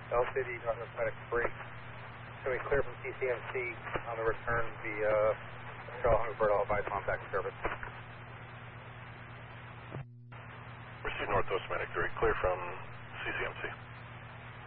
L City, Northwest Medic 3. Showing clear from CCMC on the return via Charles Hummingbird, all by contact service. Receive Northwest Medic 3, clear from CCMC.